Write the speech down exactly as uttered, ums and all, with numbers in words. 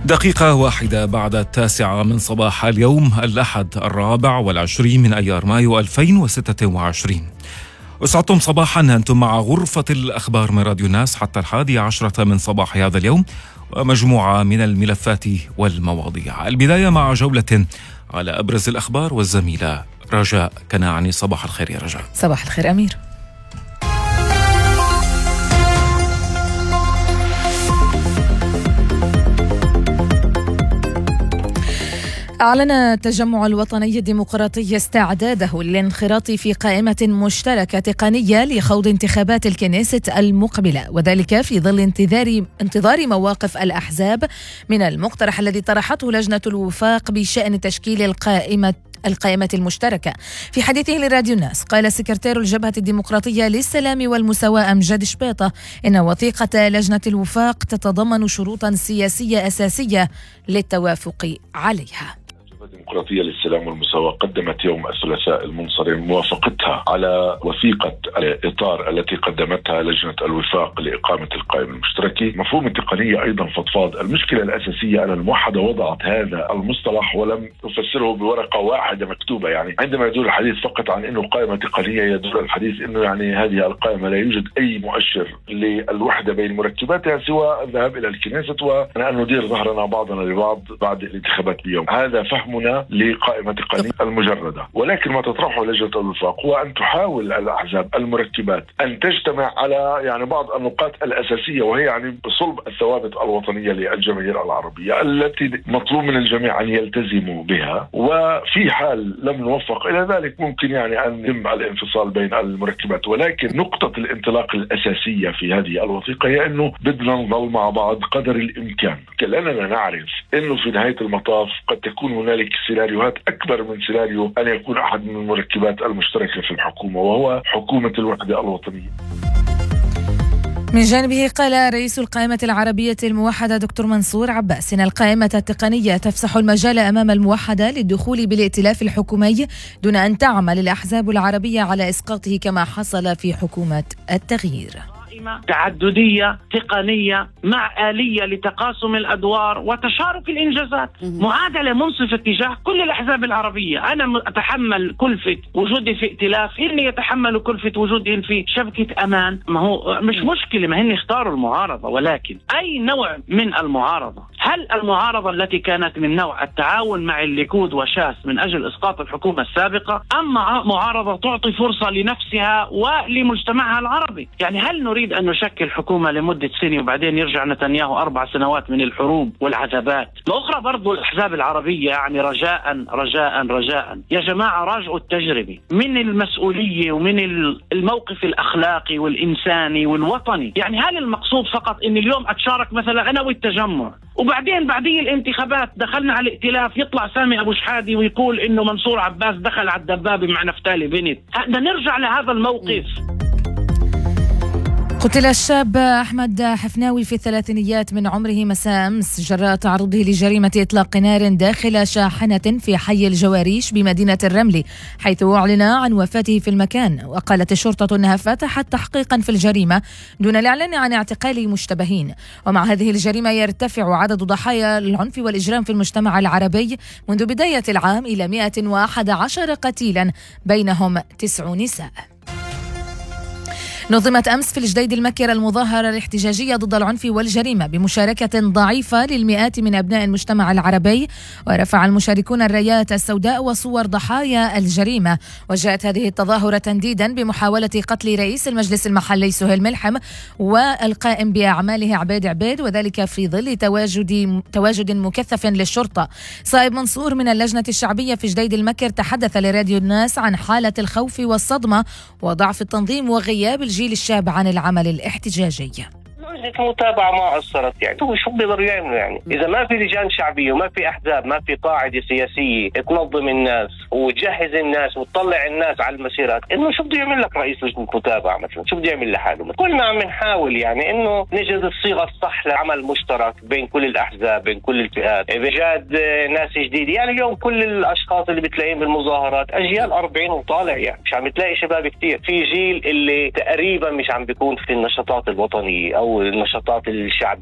دقيقة واحدة بعد التاسعة من صباح اليوم الأحد الرابع والعشرين من أيار مايو ألفين وستة وعشرين. أسعدتم صباحا أنتم مع غرفة الأخبار من راديو الناس حتى الحادي عشرة من صباح هذا اليوم، ومجموعة من الملفات والمواضيع. البداية مع جولة على أبرز الأخبار والزميلة رجاء كناعني. صباح الخير يا رجاء. صباح الخير أمير. أعلن التجمع الوطني الديمقراطي استعداده للانخراط في قائمة مشتركة تقنية لخوض انتخابات الكنيست المقبلة، وذلك في ظل انتظار انتظار مواقف الأحزاب من المقترح الذي طرحته لجنة الوفاق بشأن تشكيل القائمة القائمة المشتركة. في حديثه لراديو الناس قال سكرتير الجبهة الديمقراطية للسلام والمساواة أمجد شبيطة إن وثيقة لجنة الوفاق تتضمن شروطا سياسية أساسية للتوافق عليها. الديمقراطية للسلام والمساواة قدمت يوم الثلاثاء المنصرم موافقتها على وثيقة الإطار التي قدمتها لجنة الوفاق لإقامة القائمة المشتركة. مفهوم التقنية أيضا فضفاض. المشكلة الأساسية أن الموحدة وضعت هذا المصطلح ولم تفسره بورقة واحدة مكتوبة. يعني عندما يدور الحديث فقط عن أنه قائمة تقنية يدور الحديث أنه يعني هذه القائمة لا يوجد أي مؤشر للوحدة بين مركباتها سوى الذهاب إلى الكنيست وأن ندير ظهرنا بعضنا لبعض بعد الانتخابات بيوم. هذا فهمنا لقائمة التقنية المجردة، ولكن ما تطرحه لجنة الوفاق هو أن تحاول الأحزاب المركبات أن تجتمع على يعني بعض النقاط الأساسية، وهي يعني بصلب الثوابت الوطنية للجماهير العربية التي مطلوب من الجميع أن يلتزموا بها. وفي حال لم نوفق إلى ذلك ممكن يعني أن يتم الانفصال بين المركبات، ولكن نقطة الانطلاق الأساسية في هذه الوثيقة هي أنه بدنا نظل مع بعض قدر الإمكان، لأننا نعرف أنه في نهاية المطاف قد تكون هنالك سيناريوهات أكبر من سيناريو أن يكون أحد من المركبات المشتركة في الحكومة، وهو حكومة الوحدة الوطنية. من جانبه قال رئيس القائمة العربية الموحدة دكتور منصور عباس إن القائمة التقنية تفسح المجال أمام الموحدة للدخول بالائتلاف الحكومي دون أن تعمل الأحزاب العربية على إسقاطه كما حصل في حكومة التغيير. تعددية تقنية مع آلية لتقاسم الأدوار وتشارك الإنجازات، معادلة منصفة تجاه كل الأحزاب العربية. أنا أتحمل كلفة وجودي في ائتلاف، إني يتحمل كلفة وجودي في شبكة أمان. ما هو مش مشكلة، ما هن اختاروا المعارضة، ولكن أي نوع من المعارضة؟ هل المعارضة التي كانت من نوع التعاون مع الليكود وشاس من أجل إسقاط الحكومة السابقة، أم معارضة تعطي فرصة لنفسها ولمجتمعها العربي؟ يعني هل نريد أن نشكل حكومة لمدة سنة وبعدين يرجع نتنياهو أربع سنوات من الحروب والعذابات؟ الأخرى برضو الأحزاب العربية يعني رجاء رجاء رجاء يا جماعة راجعوا التجربة من المسؤولية ومن الموقف الأخلاقي والإنساني والوطني. يعني هل المقصود فقط إن اليوم أتشارك مثلا أنا والتجمع وبعدين بعدين الانتخابات دخلنا على الائتلاف يطلع سامي أبو شحادي ويقول إنه منصور عباس دخل على الدبابة مع نفتالي بنت؟ بدنا نرجع لهذا الموقف. قتل الشاب أحمد حفناوي في الثلاثينيات من عمره مساء أمس جراء تعرضه لجريمة إطلاق نار داخل شاحنة في حي الجواريش بمدينة الرمل، حيث أعلن عن وفاته في المكان. وقالت الشرطة أنها فتحت تحقيقا في الجريمة دون الإعلان عن اعتقال مشتبهين. ومع هذه الجريمة يرتفع عدد ضحايا العنف والإجرام في المجتمع العربي منذ بداية العام إلى مئة وأحد عشر قتيلا، بينهم تسع نساء. نظمت أمس في الجديد المكر المظاهرة الاحتجاجية ضد العنف والجريمة بمشاركة ضعيفة للمئات من أبناء المجتمع العربي، ورفع المشاركون الرايات السوداء وصور ضحايا الجريمة. وجاءت هذه التظاهرة تنديدا بمحاولة قتل رئيس المجلس المحلي سهيل ملحم والقائم بأعماله عبيد عبيد، وذلك في ظل تواجد تواجد مكثف للشرطة. صائب منصور من اللجنة الشعبية في جديد المكر تحدث لراديو الناس عن حالة الخوف والصدمة وضعف التنظيم وغياب الجيل الشاب عن العمل الاحتجاجي. المتابعة ما أثرت. يعني هو شو بيقدروا يعملوا؟ يعني إذا ما في لجان شعبية وما في أحزاب، ما في قاعدة سياسية تنظم الناس وتجهز الناس وتطلع الناس على المسيرات، إنه شو بده يعمل لك رئيس لجنة متابعة مثلا؟ شو بده يعمل لحاله؟ كلنا عم نحاول يعني إنه نجد الصيغة الصح لعمل مشترك بين كل الأحزاب، بين كل الفئات، بإيجاد ناس جديدة. يعني اليوم كل الأشخاص اللي بتلاقيهم بالمظاهرات أجيال أربعين وطالع، يعني مش عم تلاقي شباب كتير. في جيل اللي تقريبا مش عم بيكون في النشاطات الوطنية أو النشاطات الشعبية.